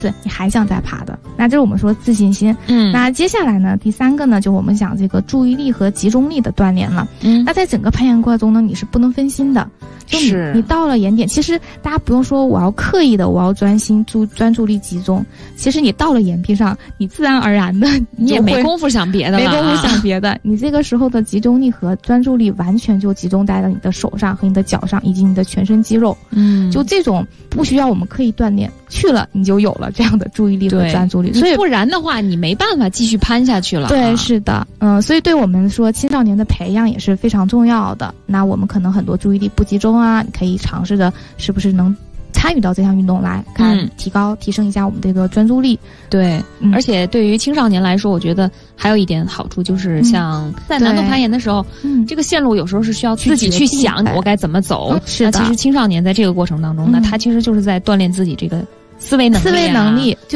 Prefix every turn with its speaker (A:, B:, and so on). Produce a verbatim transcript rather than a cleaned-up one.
A: 次你还想再爬的。那这是我们说自信心。
B: 嗯，
A: 那接下来呢，第三个呢，就我们讲这个注意力和集中力的锻炼了。
B: 嗯，
A: 那在整个攀岩过程中呢，你是不能分心的。就你
B: 是
A: 你到了岩点，其实大家不用说我要刻意的我要专心注专注力集中，其实你到了岩壁上，你自然而然的
B: 你也没工夫想别的了，
A: 没工夫想别的，你这个时候的集中力和专注力完全就集中在了你的手上和你的脚上以及你的全身肌肉。
B: 嗯，
A: 就这种不需要我们刻意锻炼，去了你就有了这样的注意力和专注力，所以
B: 不然的话你没办法继续攀下去了。
A: 对，是的，嗯，所以对我们说青少年的培养也是非常重要的。那我们可能很多注意力不集中啊，你可以尝试着是不是能参与到这项运动来看，
B: 嗯、
A: 提高提升一下我们这个专注力。
B: 对、
A: 嗯，
B: 而且对于青少年来说，我觉得还有一点好处就是像在难度攀岩的时候，嗯，这个线路有时候是需要自己去想我该怎么走。
A: 嗯、是的，
B: 那其实青少年在这个过程当中呢，嗯、他其实就是在锻炼自己这个思维能力、啊、
A: 思维能力。